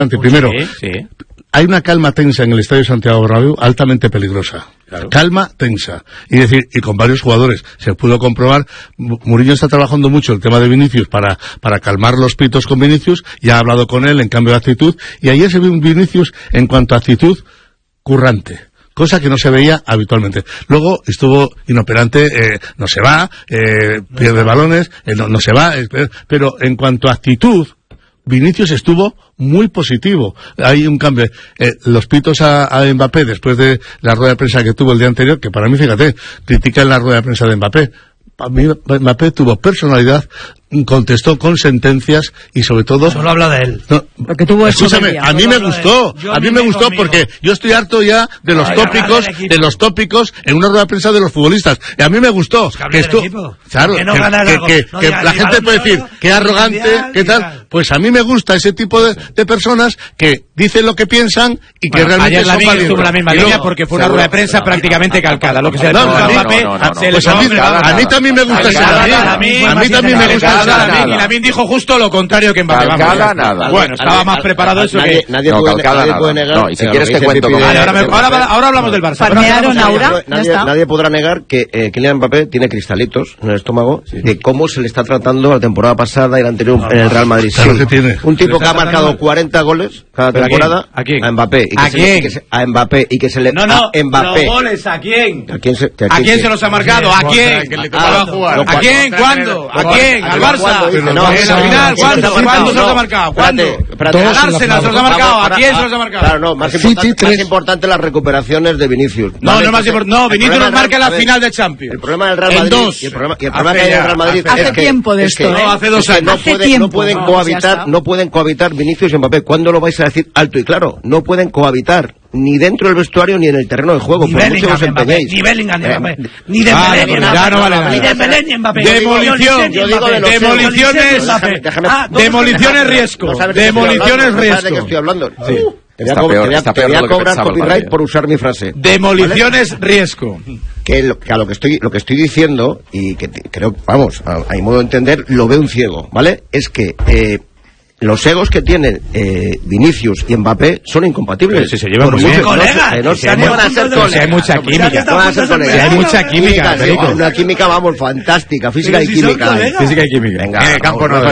Primero, hay una calma tensa en el Estadio Santiago Bernabéu altamente peligrosa. Claro. Calma tensa. Y con varios jugadores se pudo comprobar. Mourinho está trabajando mucho el tema de Vinicius para calmar los pitos con Vinicius. Ya ha hablado con él en cambio de actitud. Y ayer se vio un Vinicius en cuanto a actitud currante. Cosa que no se veía habitualmente. Luego estuvo inoperante, no se va, pierde balones, no se va. Pero en cuanto a actitud, Vinicius estuvo muy positivo. Hay un cambio. Los pitos a Mbappé después de la rueda de prensa que tuvo el día anterior, que para mí, fíjate, critican la rueda de prensa de Mbappé. Para mí, Mbappé tuvo personalidad, contestó con sentencias y sobre todo... Solo habla de él. No, porque tuvo escúchame, a mí me gustó. A mí me gustó porque yo estoy harto ya de los tópicos en una rueda de prensa de los futbolistas. Y a mí me gustó. Claro, que la gente puede decir que arrogante, que tal. Pues a mí me gusta ese tipo de personas que dicen lo que piensan y que realmente son valientes. Estuvo la misma línea porque fue una rueda de prensa prácticamente calcada. Lo que sea pues a mí también me gusta ese Lamin. A mí también me gusta ese Lamin. Y Lamin dijo justo lo contrario que Mbappé. Calcada nada. Bueno, estaba más preparado eso que... Nadie puede negar... No, y si quieres te cuento cómo... Ahora hablamos del Barça. Nadie podrá negar que Kylian Mbappé tiene cristalitos en el estómago de cómo se le está tratando la temporada pasada y la anterior en el Real Madrid. Un tipo que ha marcado 40 goles cada temporada a Mbappé. A Mbappé. Y que se le... No, Mbappé. ¿Los goles a quién? ¿A quién se los ha marcado? ¿A quién? ¿A quién? ¿Cuándo? ¿A quién? ¿Al Barça? ¿En la final? ¿Cuándo? ¿Cuándo se los ha marcado? ¿Cuándo? ¿Al Arsenal se los ha marcado? ¿A quién se los ha marcado? Claro, no, más importante las recuperaciones de Vinicius. No, más importante. No, Vinicius nos marca la final de Champions. El problema del Real Madrid... Y el problema que hay en el Real Madrid hace tiempo de esto. No, hace 2 años. No pueden cohabitar Vinicius y Mbappé. ¿Cuándo lo vais a decir alto y claro? No pueden cohabitar ni dentro del vestuario ni en el terreno de juego. Ni Bellingham, ni Mbappé. Ni Bellingham, ni Mbappé. Ni Dembélé, ni Mbappé. Ni Dembélé, ni Mbappé. Demoliciones riesgo. Demoliciones riesgo. ¿De qué estoy hablando? Sí. Te voy a cobrar copyright por usar mi frase. Demoliciones riesgo. Que a lo que estoy diciendo, y que creo, vamos, a mi modo de entender, lo ve un ciego, ¿vale? Es que los egos que tienen Vinicius y Mbappé son incompatibles. Si se llevan muy bien. Hay mucha química. Una química, vamos, fantástica. Física y química. Venga, campo no,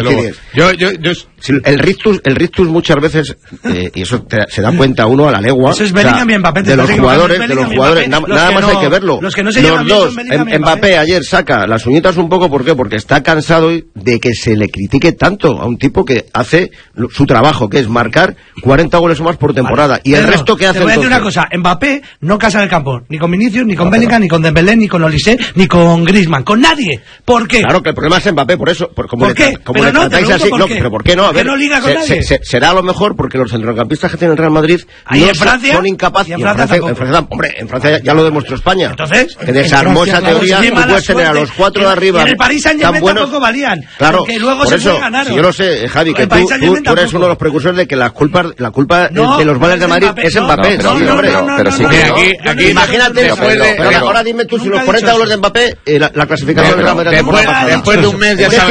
el rictus muchas veces, y eso se da cuenta uno a la legua, eso es Bellingham y Mbappé, de los jugadores, nada más hay que verlo. Los dos, Mbappé ayer saca las uñitas un poco, ¿por qué? Porque está cansado de que se le critique tanto a un tipo que hace su trabajo, que es marcar 40 goles o más por temporada. Y el resto que hace. Te voy a decir una cosa, Mbappé no casa en el campo, ni con Vinicius, ni con Bellingham, ni con Dembélé, ni con Olise, ni con Griezmann, con nadie. ¿Por qué? Claro que el problema es Mbappé, por eso. ¿Por qué? Como le tratáis así, no, pero ¿por qué no? A ver, no liga con nadie. Será a lo mejor porque los centrocampistas que tiene el Real Madrid son incapaces. En Francia, hombre, en Francia ya lo demostró España. Entonces, que desarmó esa teoría. Tú puedes tener a los 4 de arriba. En el Paris Saint-Germain tampoco valían. Claro, que luego por eso, si yo lo sé, Javi, que tú eres uno de los precursores de que la culpa de los males de Madrid es Mbappé. Pero sí, aquí imagínate. Pero ahora dime tú si los 40 goles de Mbappé, la clasificación del Real Madrid después de un mes ya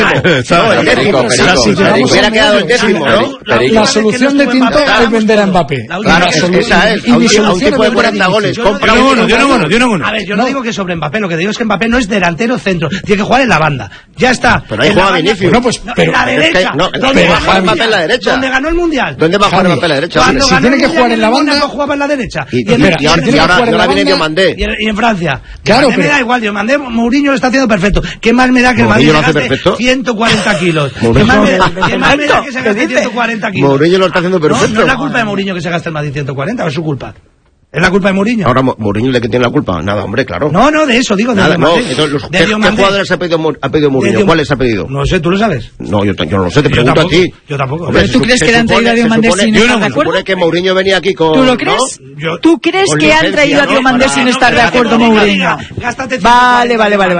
sabes. Hubiera quedado el décimo, ¿no? La solución de Tinto es vender a Mbappé. Claro, esa es. A un tipo de 40 goles, compra uno. A ver, yo no digo que sobre Mbappé, lo que digo es que Mbappé no es delantero centro, tiene que jugar en la banda. Ya está. Pero ahí juega Vinicius. En la derecha. ¿Dónde va Mbappé en la derecha? ¿Dónde ganó el Mundial? ¿Dónde va a jugar Mbappé en la derecha? Si tiene que jugar en la banda, no jugaba en la derecha. Y ahora viene Diomandé. Y en Francia. Claro, me da igual, Diomandé, Mourinho lo está haciendo perfecto. ¿Qué más me da que el Madrid gaste 140 kilos? ¿Qué más me da que se gaste 140 kilos? Mourinho lo está haciendo perfecto. No es la culpa de Mourinho que se gaste el Madrid 140, es su culpa. ¿Es la culpa de Mourinho? Ahora, ¿Mourinho de qué tiene la culpa? Nada, hombre, claro. No, de eso, digo. Nada, no, ¿qué jugadores ha pedido Mourinho? ¿Cuáles ha pedido? No sé, ¿tú lo sabes? No, yo no lo sé, te pregunto a ti. Yo tampoco. ¿Pero tú crees que le han traído a Diomandé sin estar de acuerdo? Se supone que Mourinho venía aquí con... ¿Tú lo crees? ¿Tú crees que han traído a Diomandé sin estar de acuerdo, Mourinho? Vale.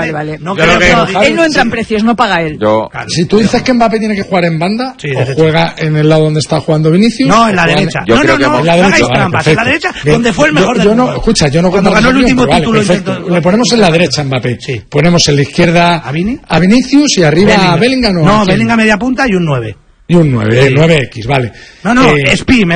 Él no entra en precios, no paga él. Si tú dices que Mbappé tiene que jugar en banda, o juega en el lado donde está jugando Vinicius... No, en la derecha. No, en la derecha, donde fue el mejor del mundo. Escucha, yo no cuando ganó el último título. Le ponemos en la derecha a Mbappé. Sí. Ponemos en la izquierda a Vinicius y arriba a Bellingham. No, Bellingham media punta y un 9. Y un 9, 9X, vale. No, Spi,